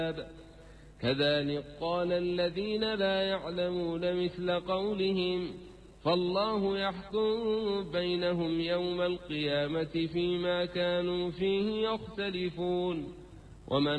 كذلك قال الذين لا يعلمون مثل قولهم فالله يحكم بينهم يوم القيامة فيما كانوا فيه يختلفون. ومن